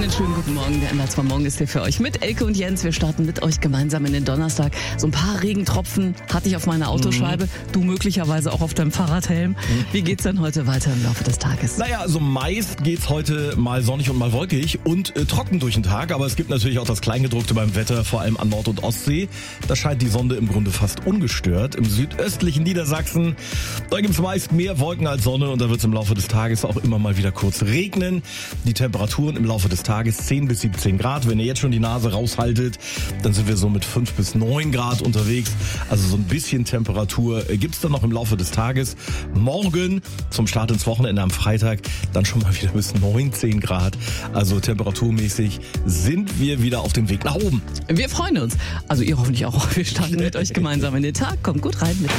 Einen schönen guten Morgen. Der Anlass vom Morgen ist hier für euch mit Elke und Jens. Wir starten mit euch gemeinsam in den Donnerstag. So ein paar Regentropfen hatte ich auf meiner Autoscheibe. Du möglicherweise auch auf deinem Fahrradhelm. Wie geht's denn heute weiter im Laufe des Tages? Naja, also meist geht's heute mal sonnig und mal wolkig und trocken durch den Tag. Aber es gibt natürlich auch das Kleingedruckte beim Wetter, vor allem an Nord- und Ostsee. Da scheint die Sonne im Grunde fast ungestört. Im südöstlichen Niedersachsen, da gibt's meist mehr Wolken als Sonne und da wird's im Laufe des Tages auch immer mal wieder kurz regnen. Die Temperaturen im Laufe des Tages 10 bis 17 Grad. Wenn ihr jetzt schon die Nase raushaltet, dann sind wir so mit 5 bis 9 Grad unterwegs. Also so ein bisschen Temperatur gibt's dann noch im Laufe des Tages. Morgen zum Start ins Wochenende am Freitag dann schon mal wieder bis 19 Grad. Also temperaturmäßig sind wir wieder auf dem Weg nach oben. Wir freuen uns. Also ihr hoffentlich auch. Wir starten mit euch gemeinsam in den Tag. Kommt gut rein mit